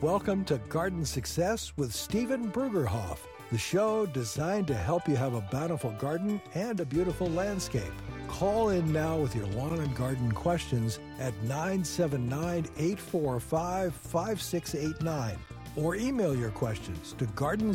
Welcome to Garden Success with Stephen Brugerhoff, the show designed to help you have a bountiful garden and a beautiful landscape. Call in now with your lawn and garden questions at 979-845-5689 or email your questions to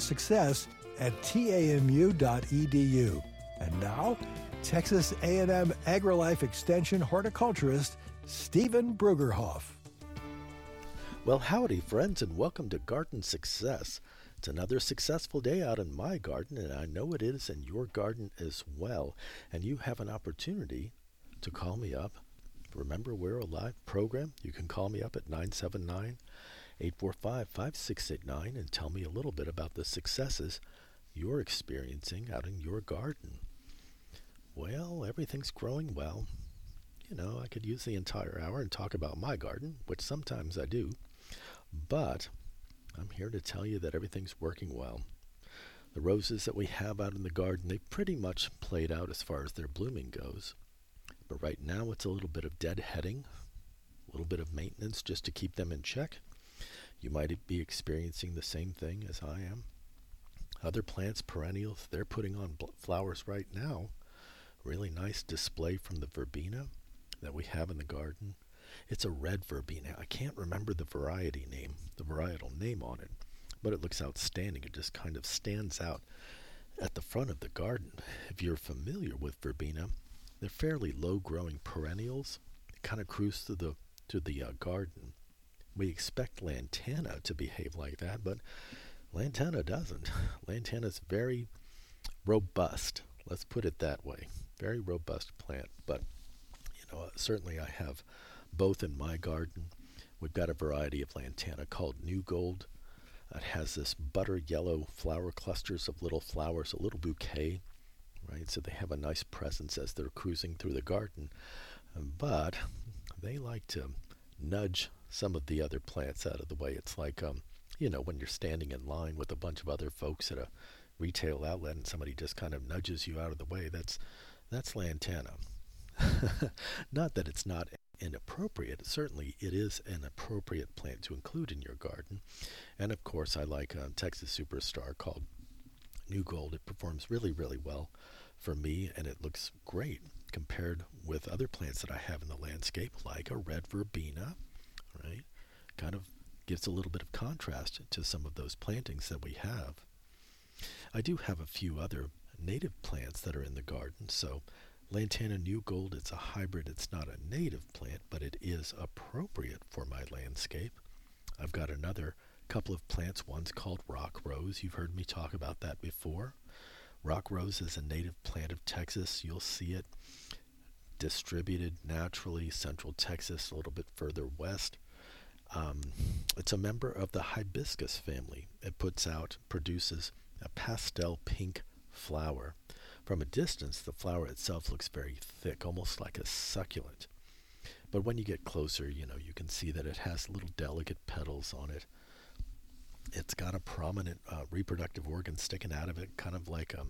gardensuccess@tamu.edu. And now, Texas A&M AgriLife Extension horticulturist Stephen Brugerhoff. Well, howdy, friends, and welcome to Garden Success. It's another successful day out in my garden, and I know it is in your garden as well. And you have an opportunity to call me up. Remember, we're a live program. You can call me up at 979-845-5689 and tell me a little bit about the successes you're experiencing out in your garden. Well, everything's growing well. You know, I could use the entire hour and talk about my garden, which sometimes I do. But I'm here to tell you that everything's working well. The roses that we have out in the garden, they've pretty much played out as far as their blooming goes. But right now it's a little bit of deadheading, a little bit of maintenance just to keep them in check. You might be experiencing the same thing as I am. Other plants, perennials, they're putting on flowers right now. Really nice display from the verbena that we have in the garden. It's a red verbena. I can't remember the varietal name on it, but it looks outstanding. It just kind of stands out at the front of the garden. If you're familiar with verbena, they're fairly low-growing perennials. They kind of cruise to the garden. We expect lantana to behave like that, but lantana doesn't. Lantana's very robust. Let's put it that way. Very robust plant, but certainly I have both in my garden. We've got a variety of lantana called New Gold. It has this butter yellow flower clusters of little flowers, a little bouquet, right? So they have a nice presence as they're cruising through the garden. But they like to nudge some of the other plants out of the way. It's like, when you're standing in line with a bunch of other folks at a retail outlet and somebody just kind of nudges you out of the way. That's lantana. Not that it's not inappropriate. Certainly it is an appropriate plant to include in your garden. And of course I like a Texas Superstar called New Gold. It performs really, really well for me, and it looks great compared with other plants that I have in the landscape, like a red verbena, right? Kind of gives a little bit of contrast to some of those plantings that we have. I do have a few other native plants that are in the garden. So Lantana New Gold, it's a hybrid. It's not a native plant, but it is appropriate for my landscape. I've got another couple of plants. One's called Rock Rose. You've heard me talk about that before. Rock Rose is a native plant of Texas. You'll see it distributed naturally, central Texas, a little bit further west. It's a member of the hibiscus family. It produces a pastel pink flower. From a distance, the flower itself looks very thick, almost like a succulent. But when you get closer, you can see that it has little delicate petals on it. It's got a prominent reproductive organ sticking out of it, kind of like a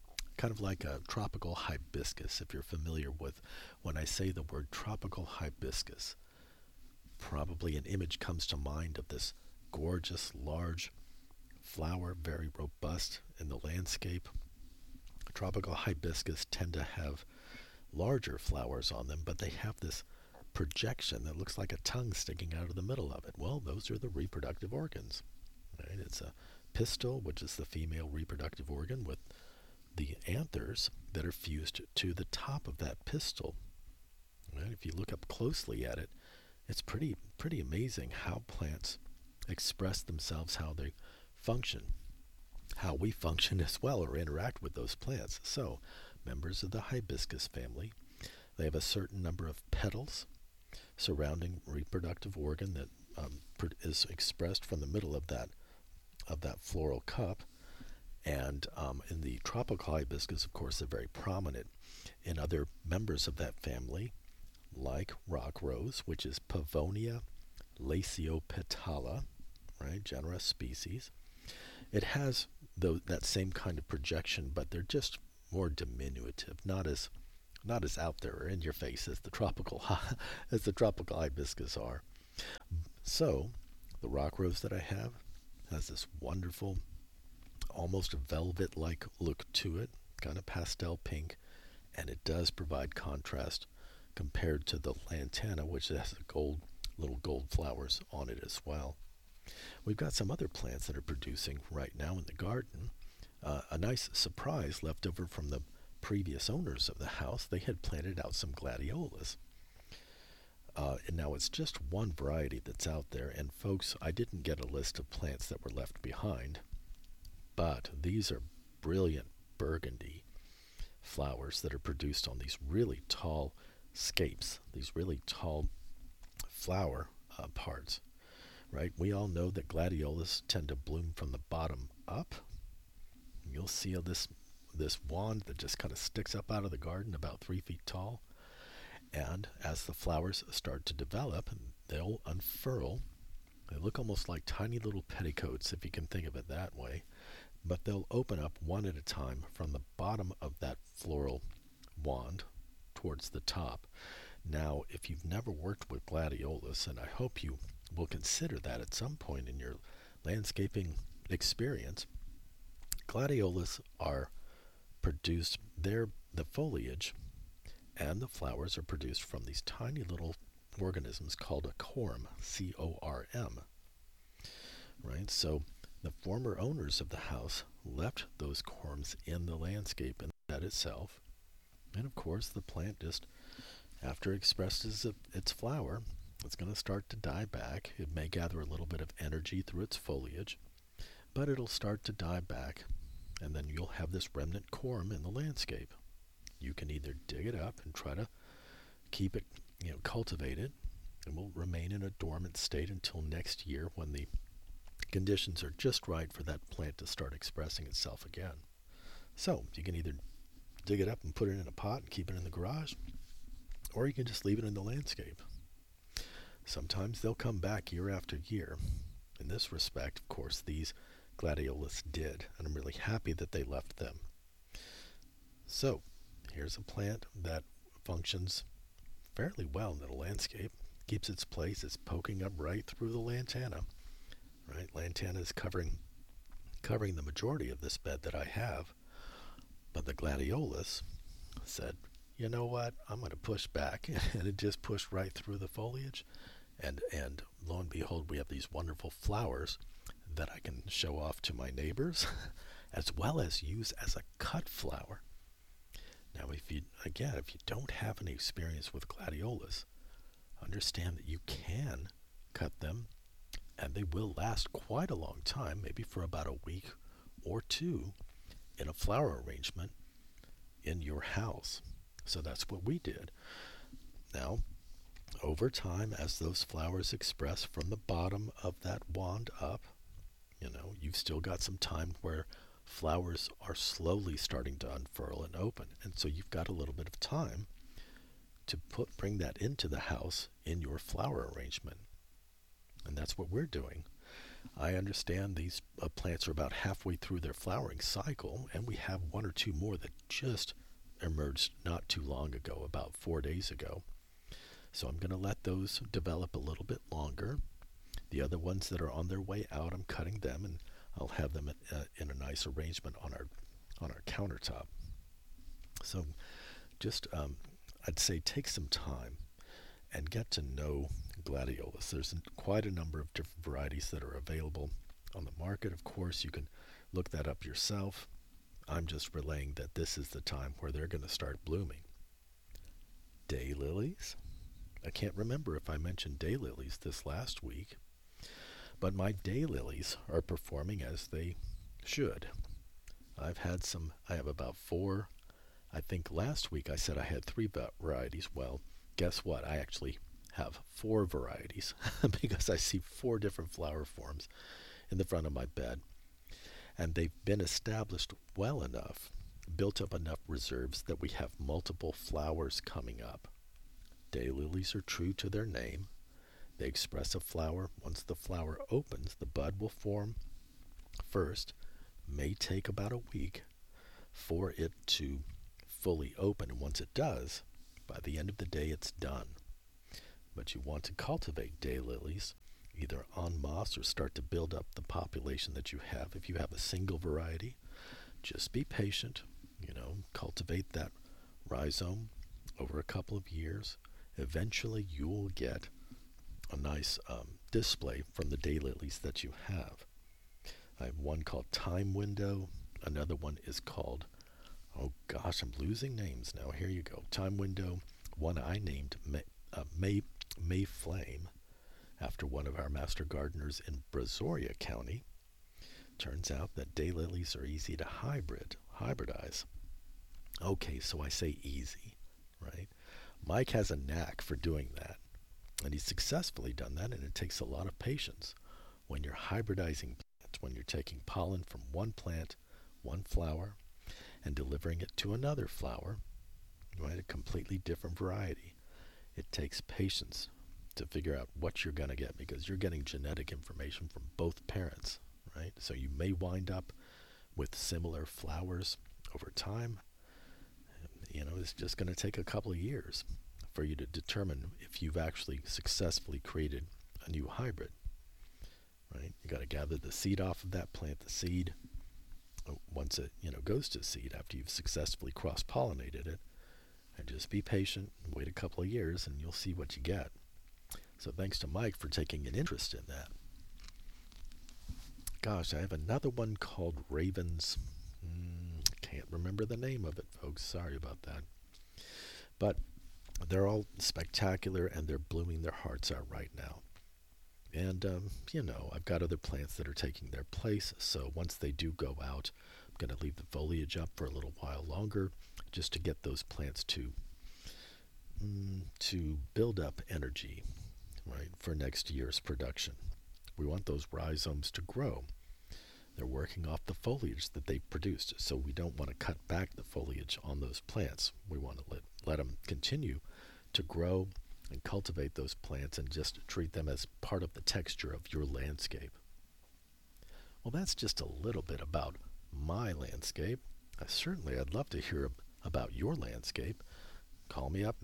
tropical hibiscus. If you're familiar with when I say the word tropical hibiscus, probably an image comes to mind of this gorgeous, large flower, very robust in the landscape. Tropical hibiscus tend to have larger flowers on them, but they have this projection that looks like a tongue sticking out of the middle of it. Well, those are the reproductive organs. Right? It's a pistil, which is the female reproductive organ, with the anthers that are fused to the top of that pistil. Right? If you look up closely at it, it's pretty amazing how plants express themselves, how they function, how we function as well or interact with those plants. So, members of the hibiscus family, they have a certain number of petals surrounding reproductive organ that is expressed from the middle of that floral cup. And in the tropical hibiscus, of course, they're very prominent. In other members of that family, like rock rose, which is Pavonia lacciopetala, right, genera species, it has that same kind of projection, but they're just more diminutive, not as out there or in your face as the tropical hibiscus are. So The rock rose that I have has this wonderful, almost velvet-like look to it, kind of pastel pink, and it does provide contrast compared to the lantana, which has little gold flowers on it as well. We've got some other plants that are producing right now in the garden. A nice surprise left over from the previous owners of the house. They had planted out some gladiolas. And now it's just one variety that's out there. And folks, I didn't get a list of plants that were left behind, but these are brilliant burgundy flowers that are produced on these really tall scapes, these really tall flower parts, right? We all know that gladiolas tend to bloom from the bottom up. You'll see this wand that just kind of sticks up out of the garden about 3 feet tall. And as the flowers start to develop, they'll unfurl. They look almost like tiny little petticoats, if you can think of it that way. But they'll open up one at a time from the bottom of that floral wand towards the top. Now, if you've never worked with gladiolas, and I hope you will consider that at some point in your landscaping experience, gladiolas are produced, the foliage and the flowers are produced from these tiny little organisms called a corm, C-O-R-M. Right? So the former owners of the house left those corms in the landscape and that itself. And of course, the plant just, after it expresses its flower, it's going to start to die back. It may gather a little bit of energy through its foliage, but it'll start to die back, and then you'll have this remnant corm in the landscape. You can either dig it up and try to keep it, cultivate it, and will remain in a dormant state until next year when the conditions are just right for that plant to start expressing itself again. So you can either dig it up and put it in a pot and keep it in the garage, or you can just leave it in the landscape. Sometimes they'll come back year after year. In this respect, of course, these gladiolas did, and I'm really happy that they left them. So here's a plant that functions fairly well in the landscape, keeps its place, it's poking up right through the lantana. Right? Lantana is covering the majority of this bed that I have, but the gladiolas said, you know what, I'm going to push back, and it just pushed right through the foliage, and lo and behold, we have these wonderful flowers that I can show off to my neighbors, as well as use as a cut flower. Now, if you don't have any experience with gladiolas, understand that you can cut them, and they will last quite a long time, maybe for about a week or two, in a flower arrangement in your house. So that's what we did. Now, over time, as those flowers express from the bottom of that wand up, you've still got some time where flowers are slowly starting to unfurl and open. And so you've got a little bit of time to bring that into the house in your flower arrangement. And that's what we're doing. I understand these plants are about halfway through their flowering cycle, and we have one or two more that just emerged not too long ago, about 4 days ago. So I'm going to let those develop a little bit longer. The other ones that are on their way out, I'm cutting them, and I'll have them in a nice arrangement on our countertop. So just, I'd say take some time and get to know gladiolas. There's quite a number of different varieties that are available on the market. Of course, you can look that up yourself. I'm just relaying that this is the time where they're going to start blooming. Daylilies. I can't remember if I mentioned daylilies this last week, but my daylilies are performing as they should. I have about 4. I think last week I said I had 3 varieties. Well, guess what? I actually have 4 varieties because I see 4 different flower forms in the front of my bed. And they've been established well enough, built up enough reserves that we have multiple flowers coming up. Daylilies are true to their name. They express a flower. Once the flower opens, the bud will form first. May take about a week for it to fully open. And once it does, by the end of the day, it's done. But you want to cultivate daylilies either en masse or start to build up the population that you have. If you have a single variety, just be patient, cultivate that rhizome over a couple of years. Eventually you will get a nice display from the daylilies that you have. I have one called Time Window. Another one is called, oh gosh, I'm losing names now. Here you go. Time Window. One I named May Flame after one of our master gardeners in Brazoria County. Turns out that daylilies are easy to hybridize. Okay, so I say easy, right? Mike has a knack for doing that, and he's successfully done that, and it takes a lot of patience when you're hybridizing plants, when you're taking pollen from one plant, one flower, and delivering it to another flower, right? A completely different variety. It takes patience to figure out what you're going to get because you're getting genetic information from both parents, right? So you may wind up with similar flowers over time. It's just going to take a couple of years for you to determine if you've actually successfully created a new hybrid, right? You got to gather the seed off of that, plant the seed. Once it goes to seed after you've successfully cross-pollinated it, and just be patient, wait a couple of years, and you'll see what you get. So thanks to Mike for taking an interest in that. Gosh, I have another one called Ravens. Can't remember the name of it, folks. Sorry about that. But they're all spectacular, and they're blooming their hearts out right now. And, I've got other plants that are taking their place, so once they do go out, I'm going to leave the foliage up for a little while longer just to get those plants to build up energy, right, for next year's production. We want those rhizomes to grow. They're working off the foliage that they've produced, so we don't want to cut back the foliage on those plants. We want to let them continue to grow and cultivate those plants and just treat them as part of the texture of your landscape. Well, that's just a little bit about my landscape. I'd love to hear about your landscape. Call me up,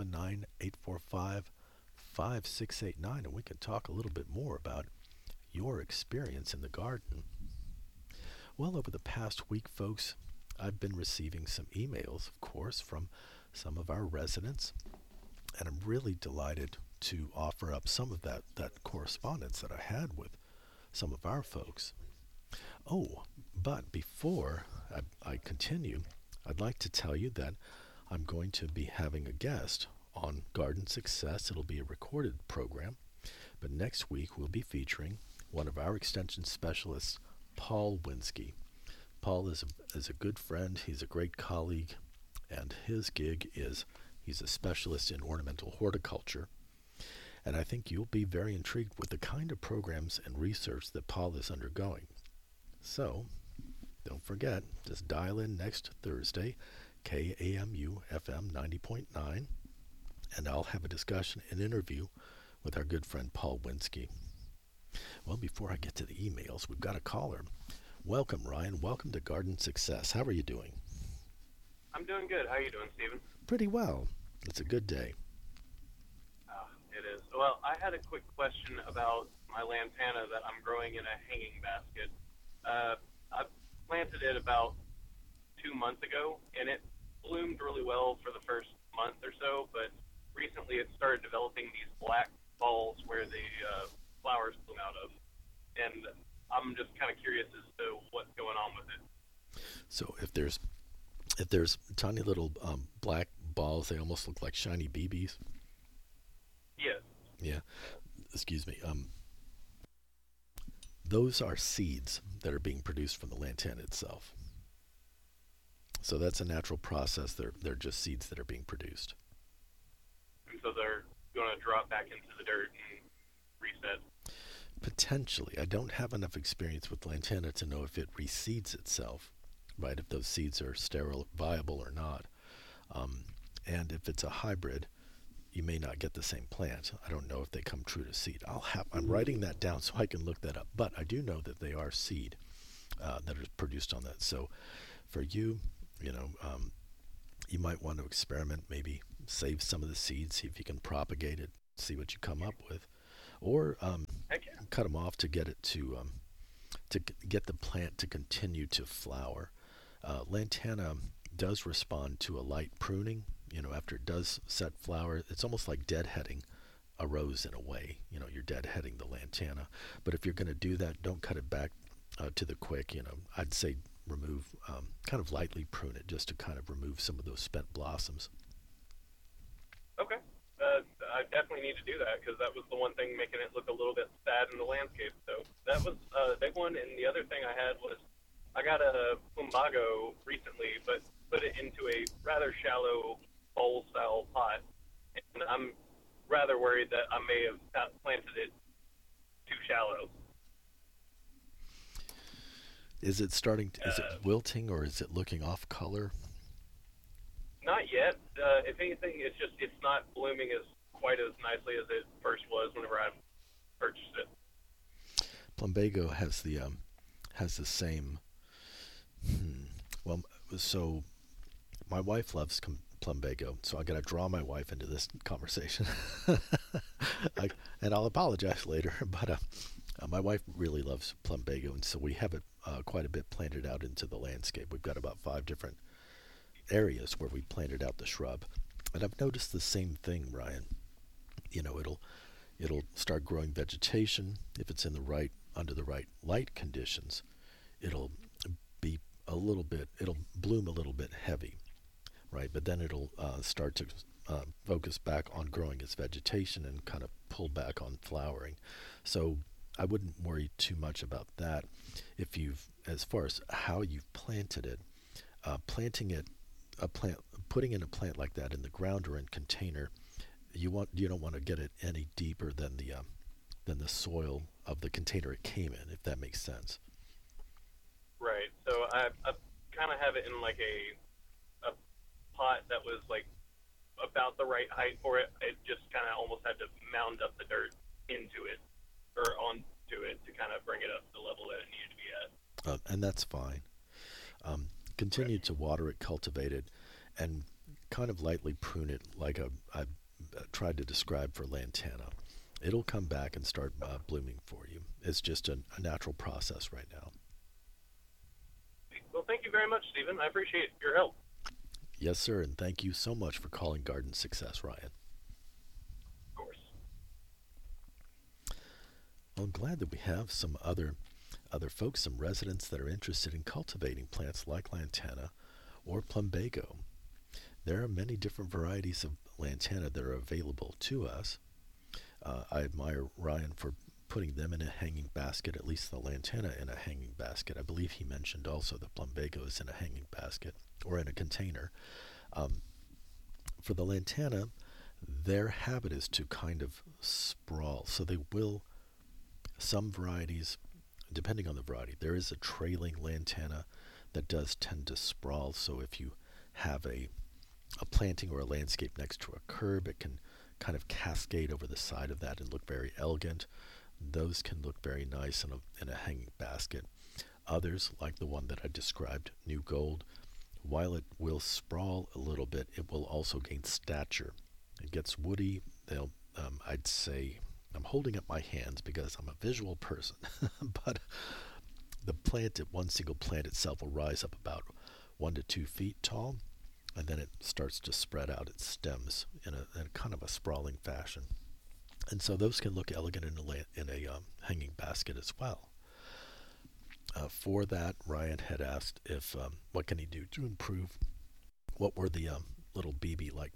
979-845-5689, and we can talk a little bit more about your experience in the garden. Well, over the past week, folks, I've been receiving some emails, of course, from some of our residents, and I'm really delighted to offer up some of that correspondence that I had with some of our folks. Oh, but before I continue, I'd like to tell you that I'm going to be having a guest on Garden Success. It'll be a recorded program, but next week we'll be featuring one of our extension specialists, Paul Winsky. Paul is a good friend. He's a great colleague, and his gig is he's a specialist in ornamental horticulture. And I think you'll be very intrigued with the kind of programs and research that Paul is undergoing. So, don't forget, just dial in next Thursday, KAMU FM 90.9, and I'll have a discussion and interview with our good friend Paul Winsky. Well, before I get to the emails, we've got a caller. Welcome, Ryan. Welcome to Garden Success. How are you doing? I'm doing good. How are you doing, Stephen? Pretty well. It's a good day. It is. Well, I had a quick question about my lantana that I'm growing in a hanging basket. I planted it about 2 months ago, and it bloomed really well for the first month or so, but recently it started developing these black balls where the flowers bloom out of, and I'm just kind of curious as to what's going on with it. So if there's tiny little black balls, they almost look like shiny BBs. Yes. Yeah. Excuse me. Those are seeds that are being produced from the lantana itself. So that's a natural process. They're just seeds that are being produced. And so they're going to drop back into the dirt and reset. Potentially. I don't have enough experience with lantana to know if it reseeds itself, right? If those seeds are sterile, viable or not. And if it's a hybrid, you may not get the same plant. I don't know if they come true to seed. I'm writing that down so I can look that up. But I do know that they are seed that are produced on that. So for you, you might want to experiment, maybe save some of the seeds, see if you can propagate it, see what you come up with. Or cut them off to get it to get the plant to continue to flower. Lantana does respond to a light pruning. After it does set flower, it's almost like deadheading a rose in a way. You're deadheading the lantana. But if you're going to do that, don't cut it back to the quick. I'd say remove, kind of lightly prune it just to kind of remove some of those spent blossoms. Okay. I definitely need to do that because that was the one thing making it look a little bit sad in the landscape. So that was a big one. And the other thing I had was I got a plumbago recently, but put it into a rather shallow bowl-style pot. And I'm rather worried that I may have planted it too shallow. Is it is it wilting or is it looking off color? Not yet. If anything, it's not blooming quite as nicely as it first was whenever I purchased it. Plumbago has the same. Well, so my wife loves plumbago, so I got to draw my wife into this conversation, and I'll apologize later. But my wife really loves plumbago, and so we have it quite a bit planted out into the landscape. We've got about 5 different areas where we planted out the shrub, and I've noticed the same thing, Ryan. It'll start growing vegetation if it's under the right light conditions. It'll bloom a little bit heavy, right? But then it'll start to focus back on growing its vegetation and kind of pull back on flowering. So I wouldn't worry too much about that. As far as how you've planted it, putting in a plant like that in the ground or in container, you don't want to get it any deeper than the soil of the container it came in, if that makes sense. Right. So I kind of have it in like a pot that was like about the right height for it. It just kind of almost had to mound up the dirt into it or onto it to kind of bring it up to the level that it needed to be at. And that's fine. Continue to water it, cultivate it, and kind of lightly prune it like I've tried to describe for lantana. It'll come back and start blooming for you. It's just a natural process right now. Well, thank you very much, Stephen. I appreciate your help. Yes, sir, and thank you so much for calling Garden Success, Ryan. Of course. Well, I'm glad that we have some other folks, some residents that are interested in cultivating plants like lantana or plumbago. There are many different varieties of lantana that are available to us. I admire Ryan for putting them in a hanging basket, at least the lantana in a hanging basket. I believe he mentioned also the plumbago is in a hanging basket or in a container. For the lantana, their habit is to kind of sprawl. So some varieties, depending on the variety, there is a trailing lantana that does tend to sprawl. So if you have a planting or a landscape next to a curb, it can kind of cascade over the side of that and look very elegant. Those can look very nice in a hanging basket. Others, like the one that I described, New Gold, while it will sprawl a little bit, it will also gain stature. It gets woody. I'd say, I'm holding up my hands because I'm a visual person, but one single plant itself will rise up about 1 to 2 feet tall, and then it starts to spread out its stems in a kind of a sprawling fashion. And so those can look elegant in a hanging basket as well. For that, Ryan had asked if what can he do to improve. What were the little BB-like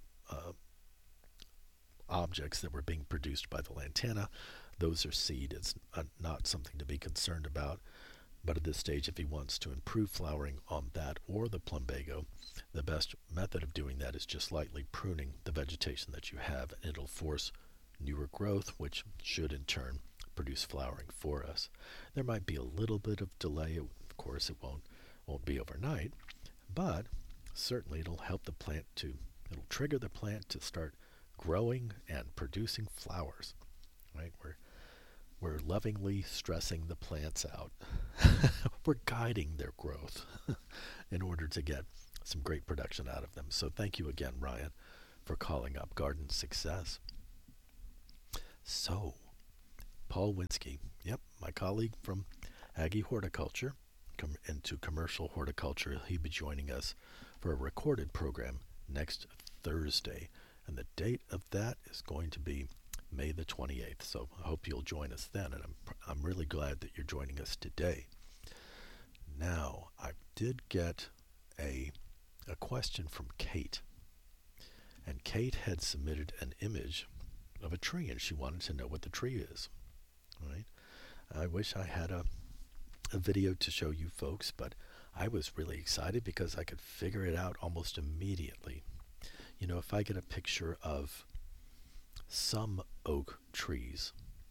objects that were being produced by the lantana? Those are seed. It's not something to be concerned about. But at this stage, if he wants to improve flowering on that or the plumbago, the best method of doing that is just lightly pruning the vegetation that you have, and it'll force newer growth, which should in turn produce flowering for us. There might be a little bit of delay. Of course, it won't be overnight, but certainly it'll help the plant it'll trigger the plant to start growing and producing flowers, right? We're lovingly stressing the plants out. We're guiding their growth in order to get some great production out of them. So thank you again, Ryan, for calling up Garden Success. So, Paul Winsky, Yep, my colleague from Aggie Horticulture into commercial horticulture. He'll be joining us for a recorded program next Thursday. And the date of that is going to be May the 28th. So I hope you'll join us then. And I'm really glad that you're joining us today. Now, I did get a question from Kate. And Kate had submitted an image of a tree, and she wanted to know what the tree is. Right? I wish I had a video to show you folks, but I was really excited because I could figure it out almost immediately. You know, if I get a picture of some oak trees,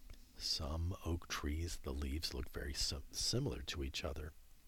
the leaves look very similar to each other.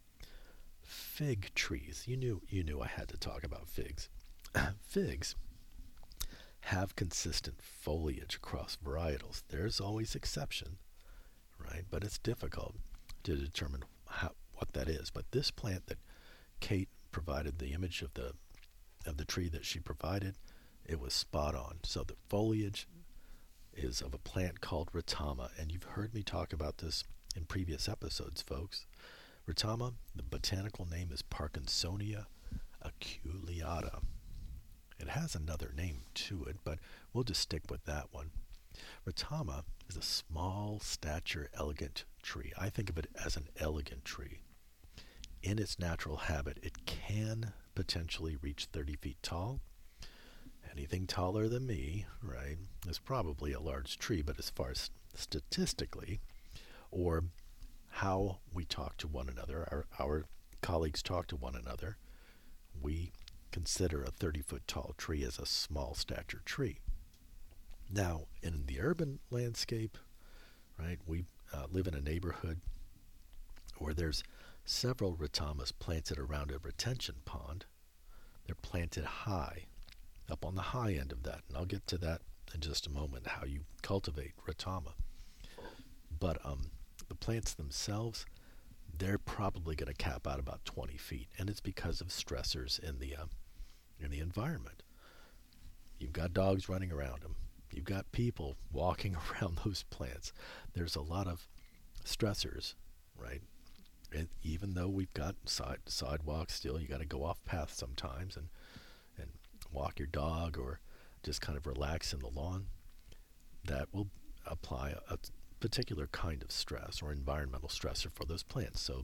Fig trees, you knew I had to talk about figs. Figs have consistent foliage across varietals. There's always exception, right? But it's difficult to determine what that is. But this plant that Kate provided the image of the tree that she provided, it was spot on. So the foliage is of a plant called Retama, and you've heard me talk about this in previous episodes, folks. Retama, the botanical name is Parkinsonia aculeata. It has another name to it, but we'll just stick with that one. Retama is a small stature elegant tree. I think of it as an elegant tree. In its natural habit, it can potentially reach 30 feet tall. Anything taller than me, right, is probably a large tree, but as far as statistically, or how we talk to one another, our colleagues talk to one another, we consider a 30-foot tall tree as a small stature tree. Now, in the urban landscape, right, we live in a neighborhood where there's several retamas planted around a retention pond. They're planted high, up on the high end of that, and I'll get to that in just a moment, how you cultivate retama. But the plants themselves, they're probably going to cap out about 20 feet, and it's because of stressors in the environment. You've got dogs running around them. You've got people walking around those plants. There's a lot of stressors, right? And even though we've got sidewalks still, you got to go off path sometimes and walk your dog or just kind of relax in the lawn. That will apply a particular kind of stress or environmental stressor for those plants. So,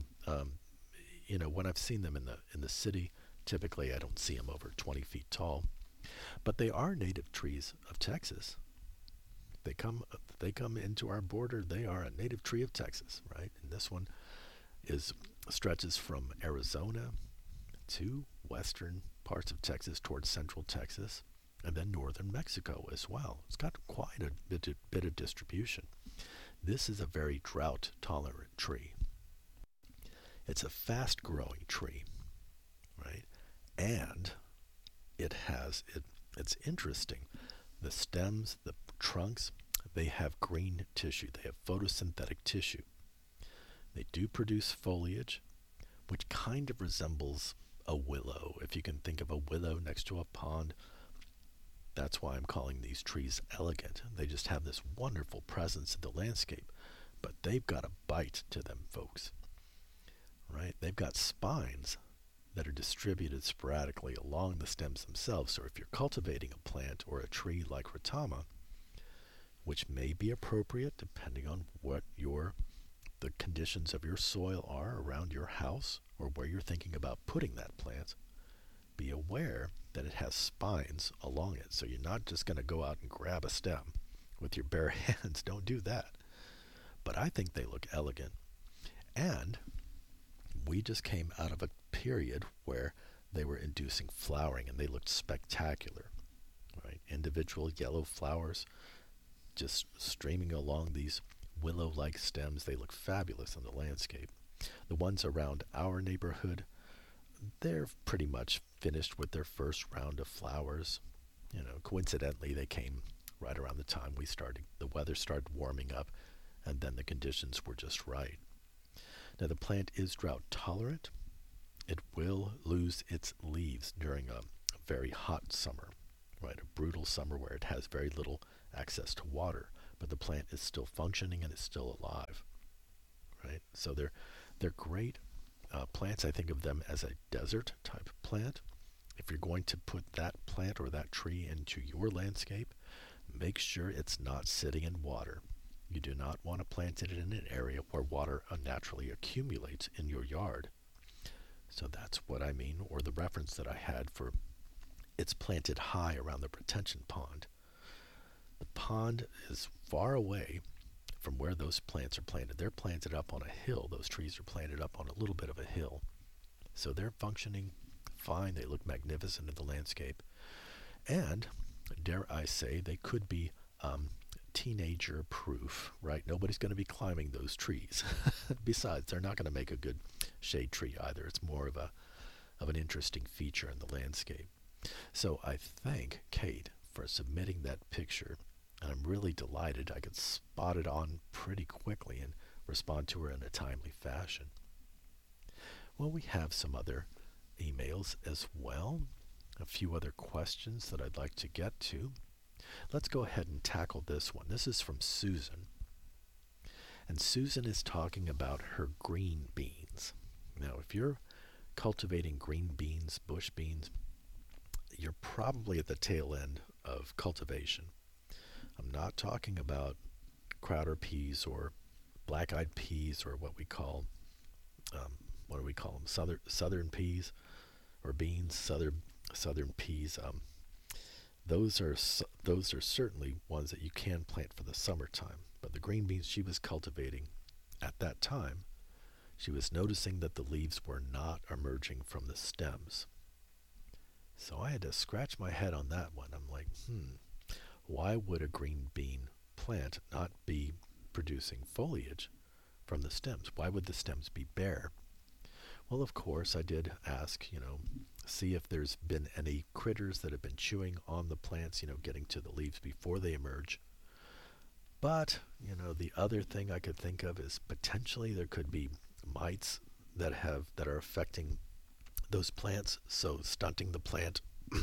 when I've seen them in the city, typically I don't see them over 20 feet tall, but they are native trees of Texas. They come into our border. They are a native tree of Texas, right? And this one stretches from Arizona to western parts of Texas towards central Texas, and then northern Mexico as well. It's got quite a bit of distribution. This is a very drought-tolerant tree. It's a fast-growing tree, right? And it's interesting. The stems, the trunks, they have green tissue. They have photosynthetic tissue. They do produce foliage, which kind of resembles a willow. If you can think of a willow next to a pond, that's why I'm calling these trees elegant. They just have this wonderful presence in the landscape, but they've got a bite to them, folks, right? They've got spines that are distributed sporadically along the stems themselves. So if you're cultivating a plant or a tree like Retama, which may be appropriate depending on what the conditions of your soil are around your house or where you're thinking about putting that plant, be aware that it has spines along it. So you're not just going to go out and grab a stem with your bare hands. Don't do that. But I think they look elegant. And we just came out of a period where they were inducing flowering and they looked spectacular, right? Individual yellow flowers just streaming along these willow-like stems. They look fabulous in the landscape. The ones around our neighborhood, they're pretty much finished with their first round of flowers. Coincidentally, they came right around the time the weather started warming up, and then the conditions were just right. Now, the plant is drought tolerant. It will lose its leaves during a very hot summer, right? A brutal summer where it has very little access to water, but the plant is still functioning and it's still alive. So they're great plants. I think of them as a desert type plant. If you're going to put that plant or that tree into your landscape, make sure it's not sitting in water. You do not want to plant it in an area where water unnaturally accumulates in your yard. So that's what I mean, or the reference that I had for it's planted high around the retention pond. The pond is far away from where those plants are planted. They're planted up on a hill. Those trees are planted up on a little bit of a hill. So they're functioning fine. They look magnificent in the landscape. And, dare I say, they could be teenager proof, right? Nobody's going to be climbing those trees. Besides, they're not going to make a good shade tree either. It's more of an interesting feature in the landscape. So I thank Kate for submitting that picture, and I'm really delighted I could spot it on pretty quickly and respond to her in a timely fashion. Well, we have some other emails as well, a few other questions that I'd like to get to. Let's go ahead and tackle this one. This is from Susan. And Susan is talking about her green beans. Now, if you're cultivating green beans, bush beans, you're probably at the tail end of cultivation. I'm not talking about Crowder peas or black-eyed peas or what do we call them? Southern peas or beans, southern peas. Those are certainly ones that you can plant for the summertime. But the green beans she was cultivating at that time, she was noticing that the leaves were not emerging from the stems. So I had to scratch my head on that one. I'm like, why would a green bean plant not be producing foliage from the stems? Why would the stems be bare? Well, of course, I did ask, see if there's been any critters that have been chewing on the plants, getting to the leaves before they emerge. But, the other thing I could think of is potentially there could be mites that are affecting those plants, so stunting the plant,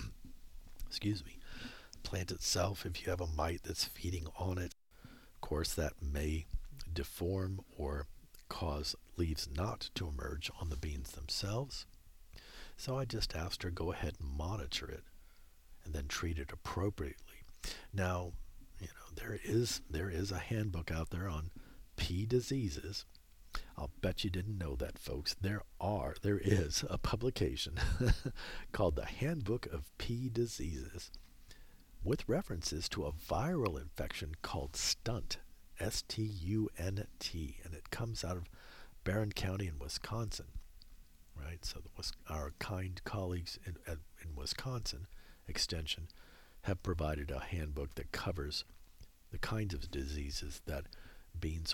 plant itself. If you have a mite that's feeding on it, of course that may deform or cause leaves not to emerge on the beans themselves. So I just asked her go ahead and monitor it and then treat it appropriately. Now, there is a handbook out there on pea diseases. I'll bet you didn't know that, folks. There is a publication called the Handbook of Pea Diseases with references to a viral infection called stunt, S-T-U-N-T, and it comes out of Barron County in Wisconsin, right? So our kind colleagues in Wisconsin Extension have provided a handbook that covers the kinds of diseases that beans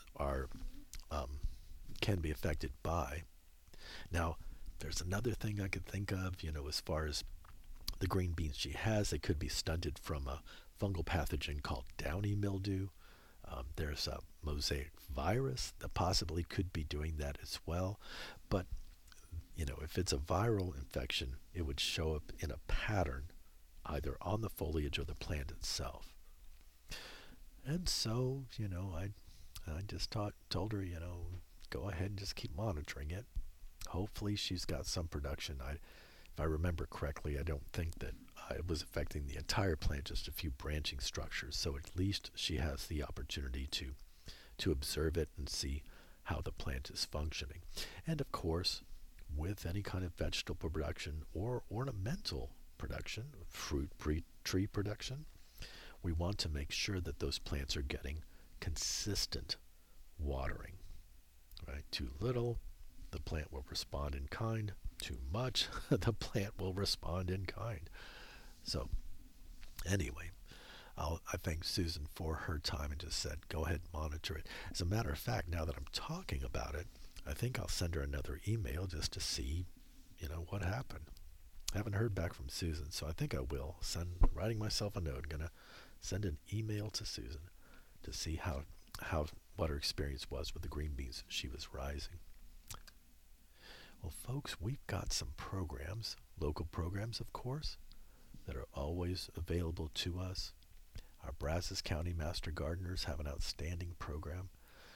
can be affected by. Now, there's another thing I could think of, as far as the green beans she has, they could be stunted from a fungal pathogen called downy mildew. There's a mosaic virus that possibly could be doing that as well. But, if it's a viral infection, it would show up in a pattern either on the foliage or the plant itself. And so, I just told her, go ahead and just keep monitoring it. Hopefully she's got some production. If I remember correctly, I don't think that it was affecting the entire plant, just a few branching structures. So at least she has the opportunity to observe it and see how the plant is functioning. And of course, with any kind of vegetable production or ornamental production, fruit tree production, we want to make sure that those plants are getting consistent watering. Right? Too little, the plant will respond in kind. Too much, the plant will respond in kind. So, anyway, I thank Susan for her time and just said, go ahead and monitor it. As a matter of fact, now that I'm talking about it, I think I'll send her another email just to see, what happened. I haven't heard back from Susan, so I think I will. Writing myself a note, going to send an email to Susan to see what her experience was with the green beans she was rising. Well, folks, we've got some programs, local programs, of course, that are always available to us. Our Brazos County Master Gardeners have an outstanding program.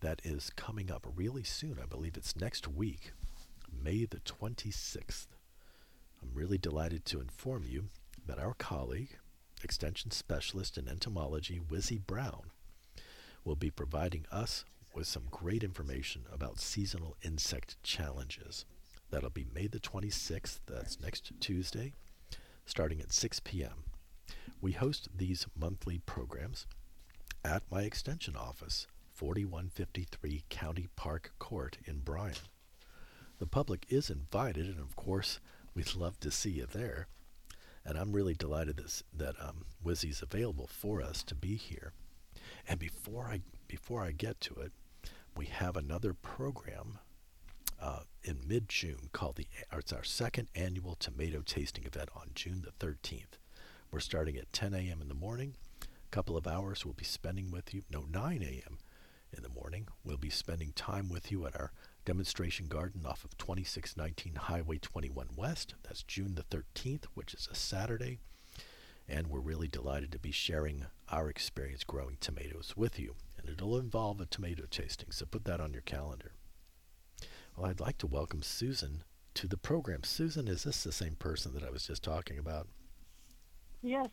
that is coming up really soon. I believe it's next week, May the 26th. I'm really delighted to inform you that our colleague, Extension Specialist in Entomology, Wizzy Brown, will be providing us with some great information about seasonal insect challenges. That'll be May the 26th, that's next Tuesday, starting at 6 p.m. We host these monthly programs at my extension office, 4153 County Park Court in Bryan. The public is invited, and of course, we'd love to see you there. And I'm really delighted that Wizzy's available for us to be here. And before I get to it, we have another program in mid-June called it's our second annual tomato tasting event on June the 13th. We're starting at 10 a.m. in the morning. A couple of hours we'll be spending with you. 9 a.m. in the morning. We'll be spending time with you at our demonstration garden off of 2619 Highway 21 West. That's June the 13th, which is a Saturday. And we're really delighted to be sharing our experience growing tomatoes with you. And it'll involve a tomato tasting, so put that on your calendar. Well, I'd like to welcome Susan to the program. Susan, is this the same person that I was just talking about? Yes.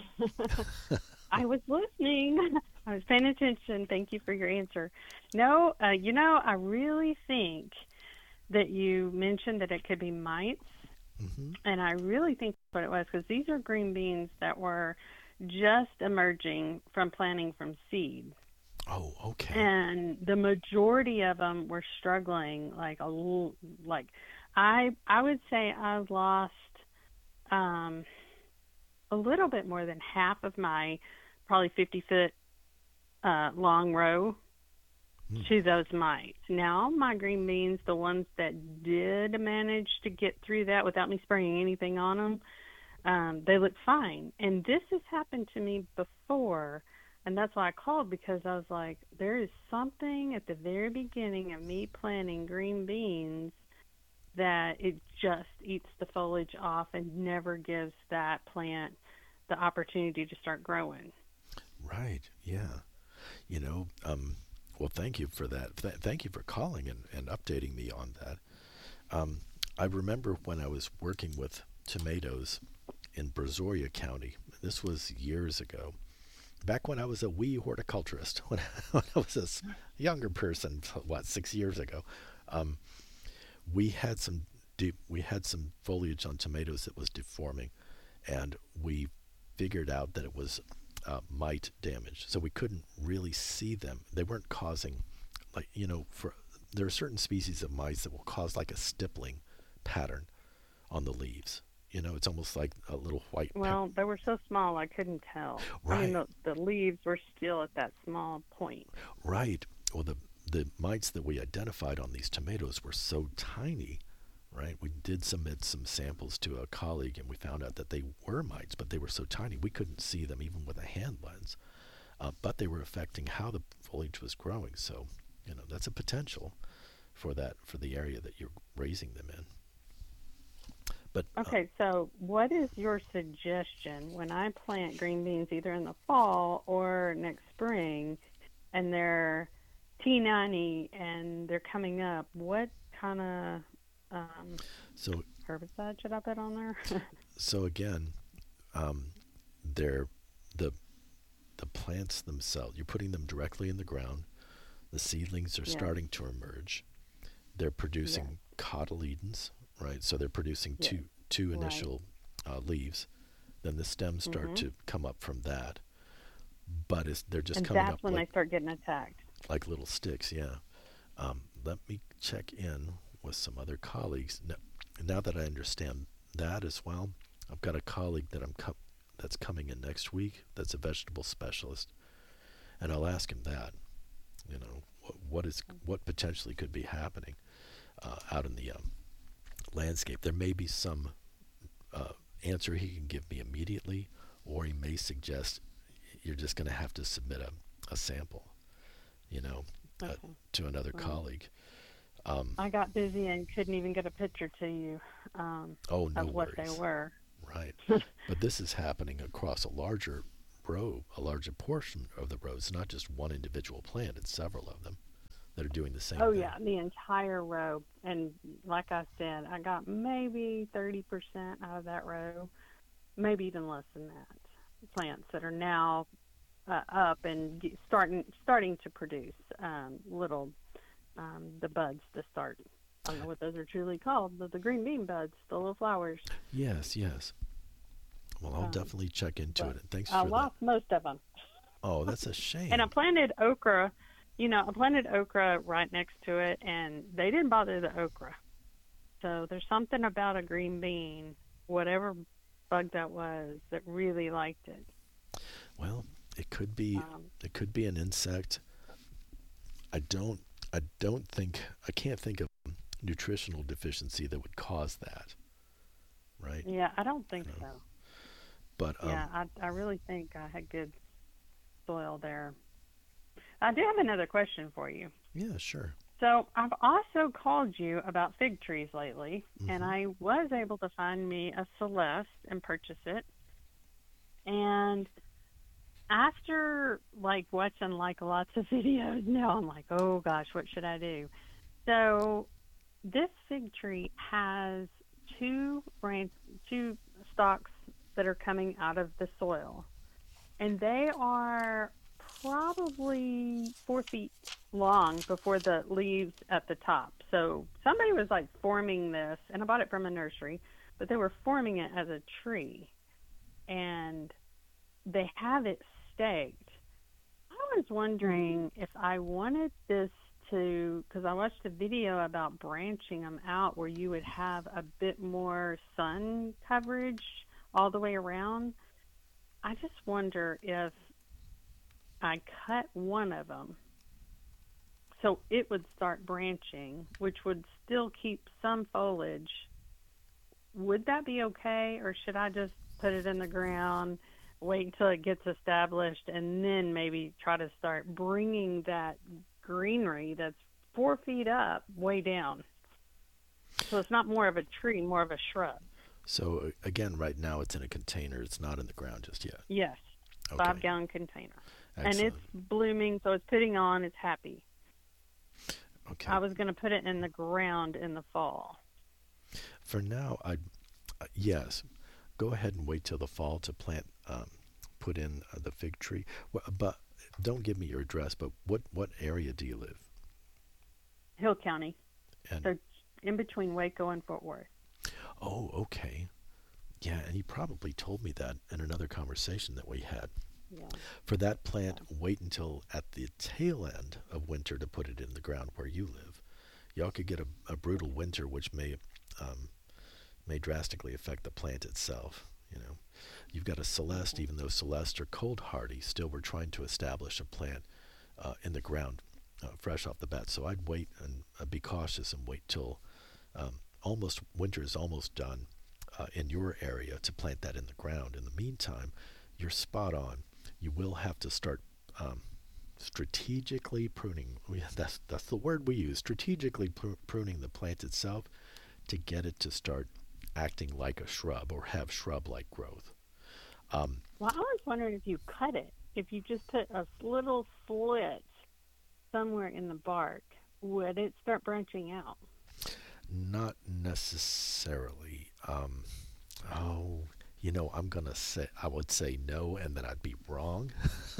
I was listening. I was paying attention. Thank you for your answer. No, I really think that you mentioned that it could be mites. Mm-hmm. And I really think that's what it was, because these are green beans that were just emerging from planting from seed. Oh, okay. And the majority of them were struggling. I would say I lost a little bit more than half of my probably 50-foot long row to those mites. Now, my green beans, the ones that did manage to get through that without me spraying anything on them, they look fine. And this has happened to me before, and that's why I called, because I was like, there is something at the very beginning of me planting green beans that it just eats the foliage off and never gives that plant the opportunity to start growing. Right, yeah. Well, thank you for that. Thank you for calling and updating me on that. I remember when I was working with tomatoes in Brazoria County. This was years ago, back when I was a wee horticulturist, when I was a younger person, 6 years ago. We had some foliage on tomatoes that was deforming, and we figured out that it was mite damage. So we couldn't really see them. They weren't causing, there are certain species of mites that will cause like a stippling pattern on the leaves. It's almost like a little white. Well, they were so small I couldn't tell. Right. I mean, the leaves were still at that small point. Right. Well, the mites that we identified on these tomatoes were so tiny, right? We did submit some samples to a colleague, and we found out that they were mites, but they were so tiny we couldn't see them even with a hand lens. But they were affecting how the foliage was growing. So, that's a potential for the area that you're raising them in. But okay, so what is your suggestion when I plant green beans either in the fall or next spring, and they're T90 and they're coming up? What kind of herbicide should I put on there? So again, they're the plants themselves. You're putting them directly in the ground. The seedlings are starting to emerge. They're producing cotyledons, right? So they're producing two initial leaves. Then the stems start to come up from that. But they're just coming up. And that's when they start getting attacked. Like little sticks, yeah. Let me check in with some other colleagues. Now that I understand that as well, I've got a colleague that's coming in next week that's a vegetable specialist, and I'll ask him that. What potentially could be happening out in the landscape. There may be some answer he can give me immediately, or he may suggest you're just going to have to submit a sample, to another colleague. I got busy and couldn't even get a picture to you of what they were. Right. But this is happening across a larger row, a larger portion of the row. It's not just one individual plant, it's several of them. that are doing the same Oh thing. yeah, the entire row. And like I said, I got maybe 30% out of that row, maybe even less than that. Plants that are now up and starting to produce little the buds to start. I don't know what those are truly called, but the green bean buds, the little flowers. Yes, yes. Well, I'll definitely check into it. And thanks I for that. lost most of them. Oh, that's a shame. And I planted okra. I planted okra right next to it, and they didn't bother the okra. So there's something about a green bean, whatever bug that was, that really liked it. Well, it could be an insect. I can't think of a nutritional deficiency that would cause that, right? Yeah, I don't think so. But yeah, I really think I had good soil there. I do have another question for you. Yeah, sure. So I've also called you about fig trees lately, and I was able to find me a Celeste and purchase it. And after watching lots of videos, now I'm like, oh gosh, what should I do? So this fig tree has two stalks that are coming out of the soil, and they are probably 4 feet long before the leaves at the top. So somebody was forming this, and I bought it from a nursery, but they were forming it as a tree, and they have it staked. I was wondering if I wanted this to, because I watched a video about branching them out where you would have a bit more sun coverage all the way around. I just wonder if I cut one of them so it would start branching, which would still keep some foliage. Would that be okay, or should I just put it in the ground, wait until it gets established, and then maybe try to start bringing that greenery that's 4 feet up way down? So it's not more of a tree, more of a shrub. So again, right now it's in a container. It's not in the ground just yet. Yes, Okay. 5-gallon container. Excellent. And it's blooming, so it's putting on, it's happy. Okay. I was going to put it in the ground in the fall. For now, yes, go ahead and wait till the fall to plant, put in the fig tree. But don't give me your address, but what area do you live? Hill County. And, So in between Waco and Fort Worth. oh, okay. Yeah, and you probably told me that in another conversation that we had. Yeah. For that plant, wait until at the tail end of winter to put it in the ground where you live. Y'all could get a brutal winter, which may drastically affect the plant itself. You've got a Celeste, even though Celeste are cold hardy, still we're trying to establish a plant in the ground fresh off the bat. So I'd wait and be cautious and wait till winter is almost done in your area to plant that in the ground. In the meantime, you're spot on. You will have to start strategically pruning. That's the word we use. Strategically pruning the plant itself to get it to start acting like a shrub or have shrub-like growth. Well, I was wondering if you cut it, if you just put a little slit somewhere in the bark, would it start branching out? Not necessarily. I would say no, and then I'd be wrong.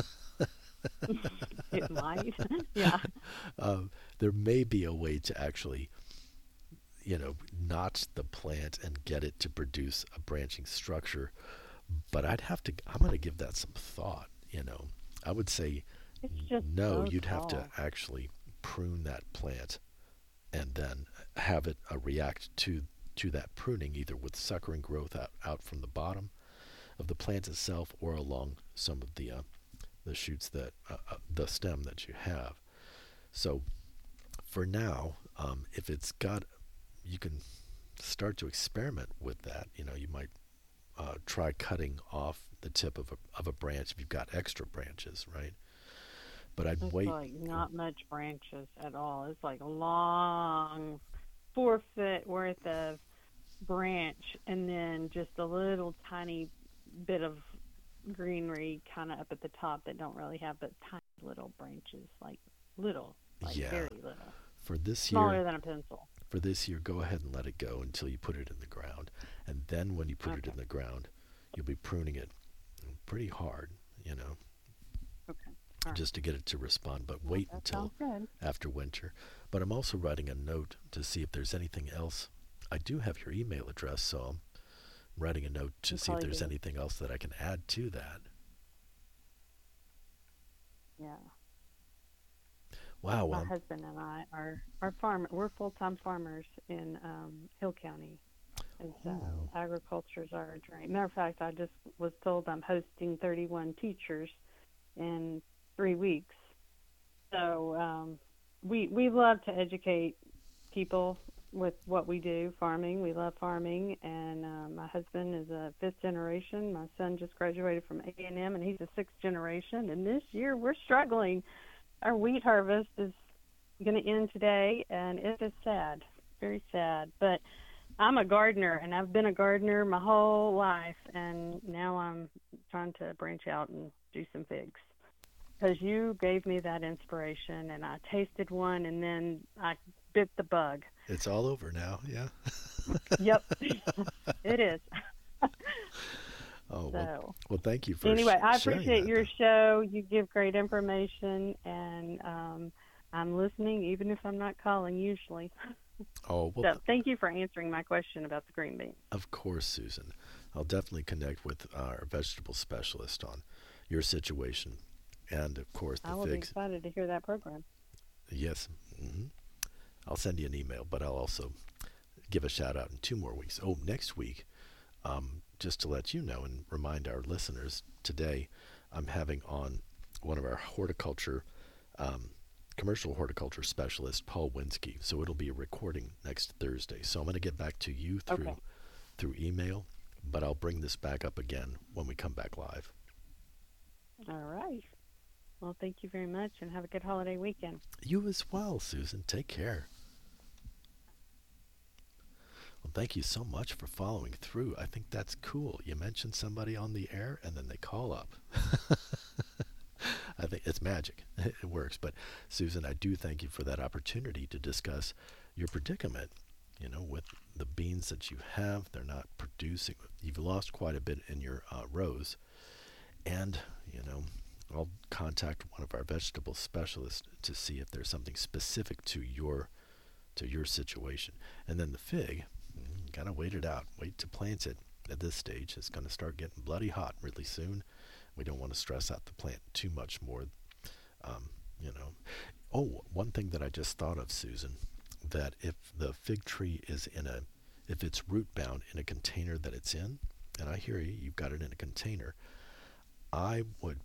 It might. Yeah. There may be a way to actually, notch the plant and get it to produce a branching structure, but I'm going to give that some thought. I would say It's just no, so you'd have to tall. actually prune that plant and then have it react to that pruning, either with suckering growth out from the bottom of the plant itself or along some of the shoots that the stem that you have. So for now, if it's got, you can start to experiment with that. You might try cutting off the tip of a branch if you've got extra branches, right? But I'd It's wait. not much branches at all. It's a long 4 foot worth of branch, and then just a little tiny bit of greenery kind of up at the top that don't really have but tiny little branches, little. like Yeah. very little, For this smaller year, than a pencil. go ahead and let it go until you put it in the ground. And then when you put it Okay. in the ground, you'll be pruning it pretty hard, Okay. All right. just to get it to respond. But Well, wait that until sounds good. after winter. But I'm also writing a note to see if there's anything else. I do have your email address, so I'm writing a note to You see if probably there's do. anything else that I can add to that. Yeah. Wow. My Well, husband and I are we're full-time farmers in Hill County, and so Oh. agriculture is our dream. Matter of fact, I just was told I'm hosting 31 teachers in 3 weeks. So we love to educate people with what we do, farming. We love farming, and my husband is a fifth generation. My son just graduated from A&M, and he's a sixth generation. And this year we're struggling. Our wheat harvest is going to end today, and it is sad, very sad. But I'm a gardener, and I've been a gardener my whole life, and now I'm trying to branch out and do some figs. Because you gave me that inspiration, and I tasted one, and then I bit the bug. it's all over now. Yeah. Yep, it is. Oh, So well, thank you for anyway, I sharing appreciate that, your though. show. You give great information, and I'm listening, even if I'm not calling usually. Oh, well, So thank you for answering my question about the green beans. of course, Susan. I'll definitely connect with our vegetable specialist on your situation. And, of course, I the will be figs. excited to hear that program. Yes. I'll send you an email, but I'll also give a shout out in 2 more weeks. Oh, next week, just to let you know and remind our listeners, today I'm having on one of our horticulture, commercial horticulture specialist, Paul Winsky. So it'll be a recording next Thursday. So I'm going to get back to you Okay. through email, but I'll bring this back up again when we come back live. All right. Well, thank you very much, and have a good holiday weekend. You as well, Susan. Take care. Well, thank you so much for following through. I think that's cool. You mention somebody on the air and then they call up. I think it's magic. It works. But Susan, I do thank you for that opportunity to discuss your predicament. With the beans that you have, they're not producing. You've lost quite a bit in your rows. And, I'll contact one of our vegetable specialists to see if there's something specific to your situation. And then the fig, kind of wait it out. Wait to plant it at this stage. It's going to start getting bloody hot really soon. We don't want to stress out the plant too much more. Oh, one thing that I just thought of, Susan, that if the fig tree is if it's root bound in a container that it's in, and I hear you've got it in a container, I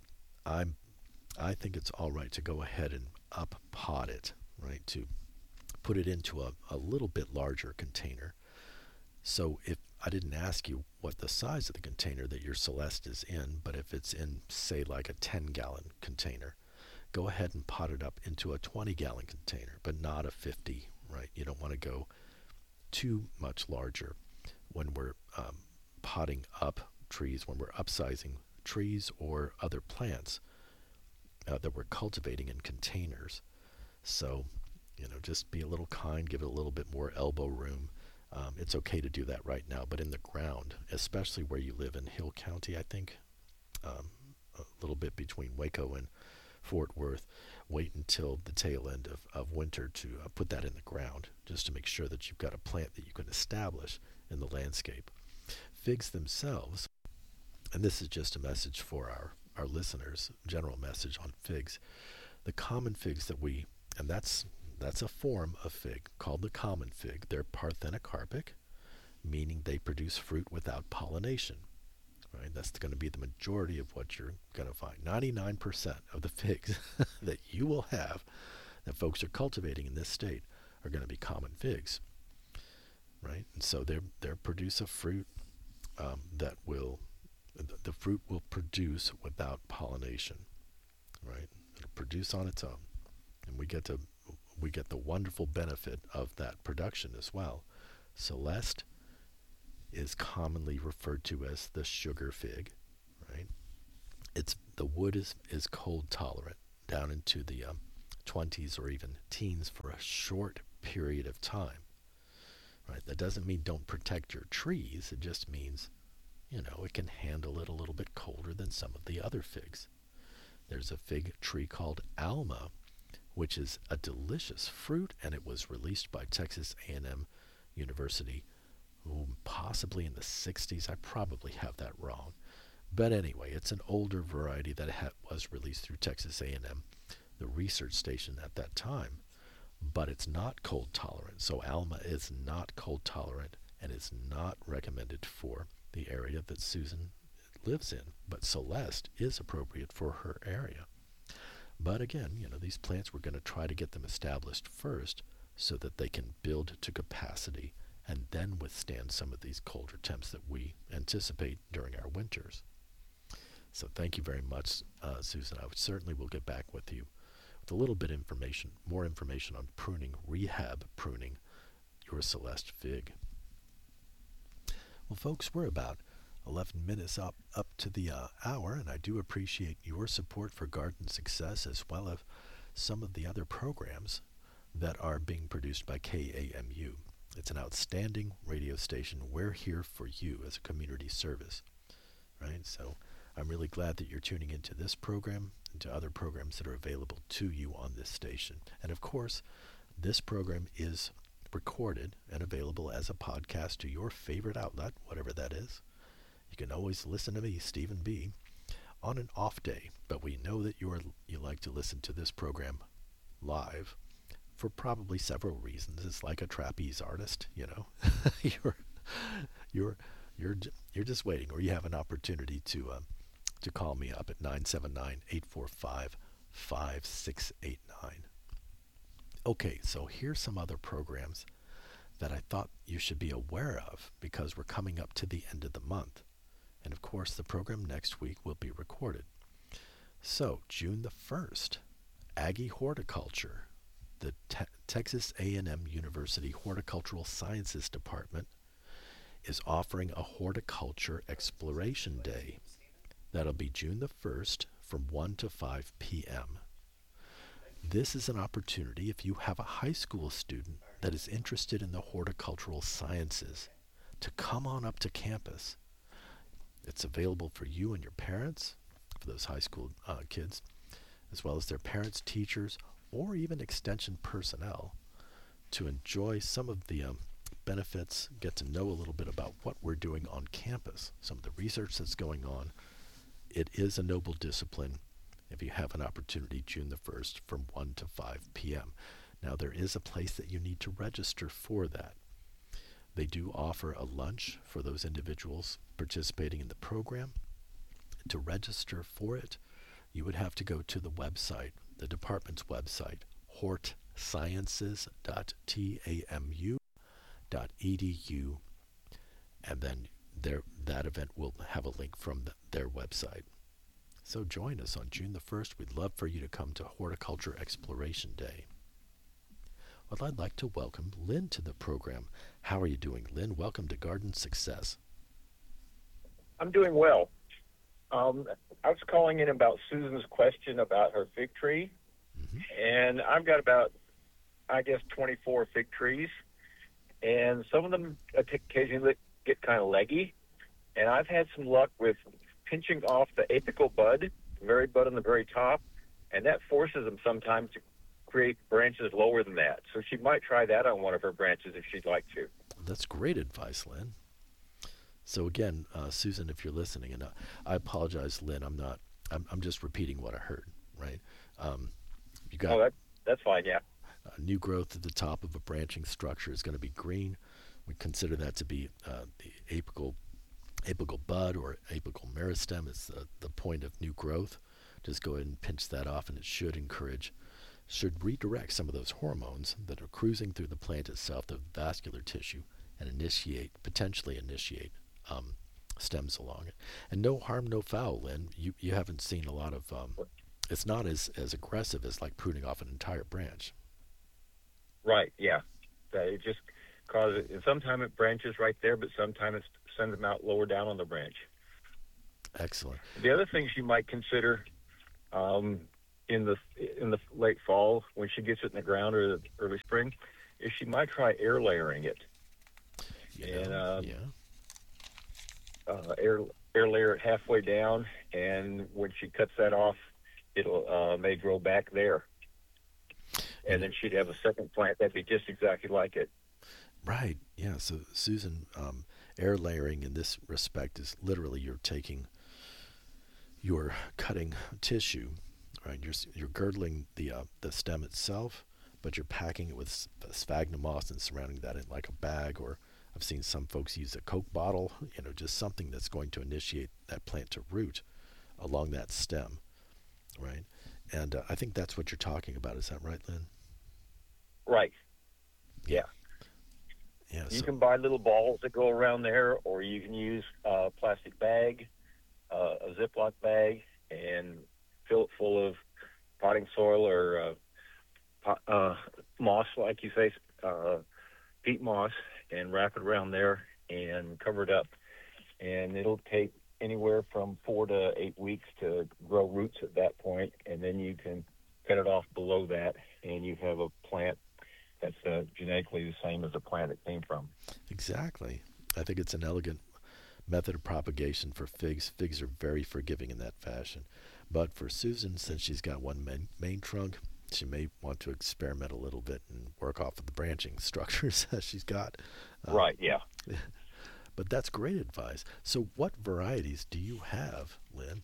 think it's all right to go ahead and up pot it, right? To put it into a little bit larger container. So if I didn't ask you what the size of the container that your Celeste is in, but if it's in, say, like a 10-gallon container, go ahead and pot it up into a 20-gallon container, but not a 50, right? You don't want to go too much larger when we're potting up trees, when we're upsizing trees or other plants that we're cultivating in containers. So, just be a little kind, give it a little bit more elbow room. It's okay to do that right now, but in the ground, especially where you live in Hill County, I think, a little bit between Waco and Fort Worth, wait until the tail end of winter to put that in the ground, just to make sure that you've got a plant that you can establish in the landscape. Figs themselves, and this is just a message for our listeners, general message on figs. The common figs and that's a form of fig called the common fig. They're parthenocarpic, meaning they produce fruit without pollination. Right? That's going to be the majority of what you're going to find. 99% of the figs that you will have that folks are cultivating in this state are going to be common figs. Right? And so they produce a fruit the fruit will produce without pollination. Right? It'll produce on its own. And we get the wonderful benefit of that production as well. Celeste is commonly referred to as the sugar fig, right? The wood is cold tolerant down into the 20s or even teens for a short period of time. Right? That doesn't mean don't protect your trees. It just means, it can handle it a little bit colder than some of the other figs. There's a fig tree called Alma, which is a delicious fruit, and it was released by Texas A&M University, possibly in the 60s. I probably have that wrong. But anyway, it's an older variety that was released through Texas A&M, the research station at that time. But it's not cold tolerant. So Alma is not cold tolerant and is not recommended for the area that Susan lives in. But Celeste is appropriate for her area. But again, these plants, we're going to try to get them established first so that they can build to capacity and then withstand some of these colder temps that we anticipate during our winters. So thank you very much, Susan. I certainly will get back with you with a little bit of information, more information on rehab pruning your Celeste fig. Well, folks, we're about 11 minutes up to the hour, and I do appreciate your support for Garden Success as well as some of the other programs that are being produced by KAMU. It's an outstanding radio station. We're here for you as a community service, right? So I'm really glad that you're tuning into this program and to other programs that are available to you on this station. And of course, this program is recorded and available as a podcast to your favorite outlet, whatever that is. You can always listen to me, Stephen B., on an off day, but we know that you like to listen to this program live for probably several reasons. It's like a trapeze artist, you're just waiting, or you have an opportunity to call me up at 979-845-5689. Okay, so here's some other programs that I thought you should be aware of because we're coming up to the end of the month. And of course, the program next week will be recorded. So, June the 1st, Aggie Horticulture, the Texas A&M University Horticultural Sciences Department, is offering a Horticulture Exploration Day. That'll be June the 1st from 1 to 5 p.m. This is an opportunity if you have a high school student that is interested in the horticultural sciences to come on up to campus. It's available for you and your parents, for those high school kids, as well as their parents, teachers, or even extension personnel to enjoy some of the benefits, get to know a little bit about what we're doing on campus, some of the research that's going on. It is a noble discipline if you have an opportunity June the 1st from 1 to 5 p.m. Now, there is a place that you need to register for that. They do offer a lunch for those individuals participating in the program. To register for it, you would have to go to the website, the department's website, hortsciences.tamu.edu, and then that event will have a link from their website. So join us on June the 1st. We'd love for you to come to Horticulture Exploration Day. Well, I'd like to welcome Lynn to the program. How are you doing, Lynn? Welcome to Garden Success. I'm doing well. I was calling in about Susan's question about her fig tree. Mm-hmm. And I've got about, 24 fig trees. And some of them occasionally get kind of leggy. And I've had some luck with pinching off the apical bud, the very bud on the very top, and that forces them sometimes to create branches lower than that. So she might try that on one of her branches if she'd like to. That's great advice, Lynn. So again, Susan, if you're listening, and I apologize, Lynn, I'm just repeating what I heard, right? You got that's fine, yeah. New growth at the top of a branching structure is going to be green. We consider that to be the apical bud or apical meristem. It's the point of new growth. Just go ahead and pinch that off, and it should redirect some of those hormones that are cruising through the plant itself, the vascular tissue, and potentially initiate stems along it. And no harm, no foul, Lynn. You haven't seen a lot of, it's not as aggressive as like pruning off an entire branch. Right, yeah. It just causes it. Sometimes it branches right there, but sometimes it sends them out lower down on the branch. Excellent. The other things you might consider, in the late fall when she gets it in the ground or the early spring is she might try air layering it. Air layer it halfway down, and when she cuts that off, it'll may grow back there, and then she'd have a second plant that'd be just exactly like it. Right. Yeah. So Susan, air layering in this respect is literally you're cutting tissue, right? You're girdling the stem itself, but you're packing it with sphagnum moss and surrounding that in like a bag, or I've seen some folks use a Coke bottle, just something that's going to initiate that plant to root along that stem, right? And I think that's what you're talking about. Is that right, Lynn? Right. Yeah. Yeah. You can buy little balls that go around there, or you can use a plastic bag, a Ziploc bag, and fill it full of potting soil or moss, like you say, peat moss, and wrap it around there and cover it up. And it'll take anywhere from 4 to 8 weeks to grow roots at that point, and then you can cut it off below that, and you have a plant that's genetically the same as the plant it came from. Exactly. I think it's an elegant method of propagation for figs. Figs are very forgiving in that fashion. But for Susan, since she's got one main trunk, she may want to experiment a little bit and work off of the branching structures that she's got. Right, yeah. But that's great advice. So what varieties do you have, Lynn?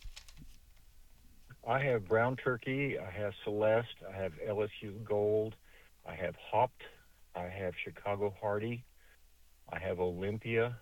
I have Brown Turkey, I have Celeste, I have LSU Gold, I have Hopped, I have Chicago Hardy, I have Olympia,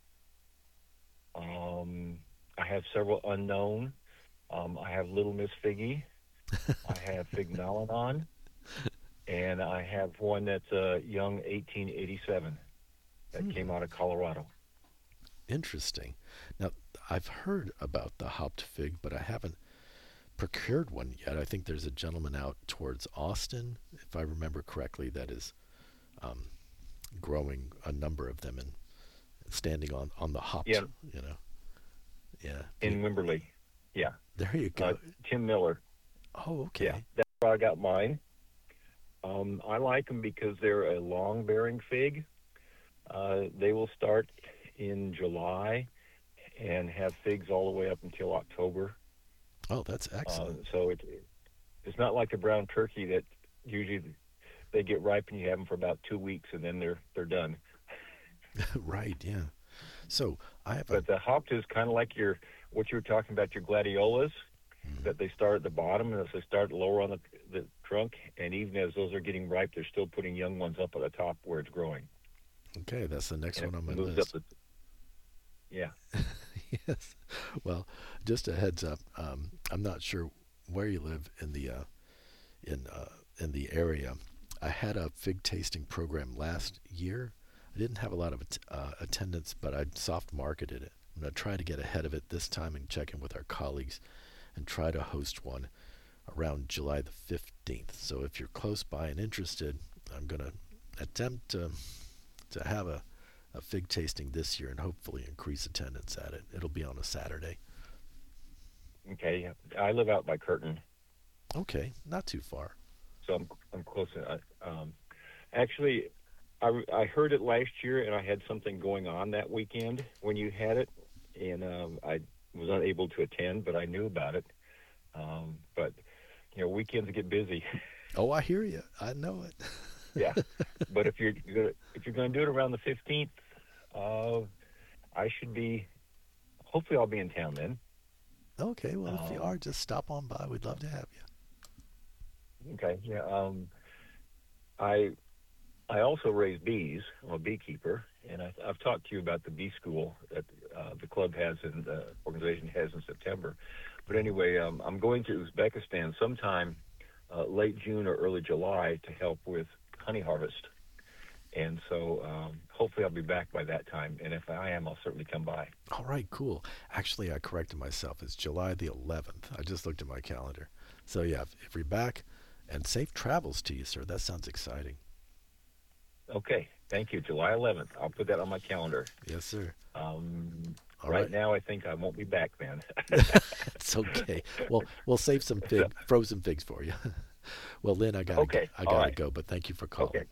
I have several unknown, I have Little Miss Figgy, I have Fig Nalanon, and I have one that's a young 1887 that came out of Colorado. Interesting. Now, I've heard about the hopped fig, but I haven't procured one yet. I think there's a gentleman out towards Austin, if I remember correctly, that is growing a number of them and standing on the hopped, Yeah. Yeah. In Wimberley. Yeah. There you go. Tim Miller. Oh, okay. Yeah, that's where I got mine. I like them because they're a long-bearing fig. They will start in July and have figs all the way up until October. Oh, that's excellent. So it's not like the Brown Turkey that usually they get ripe and you have them for about 2 weeks and then they're done. Right, yeah. So But the hopped is kind of like what you were talking about, your gladiolas, that they start at the bottom and as they start lower on the trunk, and even as those are getting ripe, they're still putting young ones up at the top where it's growing. Okay, that's the next one on my moves list. Yeah. Yes. Well, just a heads up. I'm not sure where you live in the area. I had a fig tasting program last year. I didn't have a lot of attendance, but I soft marketed it. I'm going to try to get ahead of it this time and check in with our colleagues and try to host one around July the 15th. So if you're close by and interested, I'm going to attempt to have a fig tasting this year and hopefully increase attendance at it. It'll be on a Saturday. Okay. I live out by Curtin. Okay, not too far. So I'm close. Actually, I heard it last year, and I had something going on that weekend when you had it, and I was unable to attend, but I knew about it. But weekends get busy. Oh, I hear you. I know it. Yeah, but if you're going to do it around the 15th, I should be. Hopefully, I'll be in town then. Okay. Well, if you are, just stop on by. We'd love to have you. Okay. Yeah. I also raise bees. I'm a beekeeper, and I've talked to you about the bee school that the club has and the organization has in September. But anyway, I'm going to Uzbekistan sometime late June or early July to help with honey harvest. And so hopefully I'll be back by that time. And if I am, I'll certainly come by. All right, cool. Actually, I corrected myself. It's July the 11th. I just looked at my calendar. So, yeah, if you're back, and safe travels to you, sir. That sounds exciting. Okay. Thank you. July 11th. I'll put that on my calendar. Yes, sir. Right now, I think I won't be back then. That's okay. Well, we'll save some frozen figs for you. Well, Lynn, I gotta Okay. go, but thank you for calling. Okay.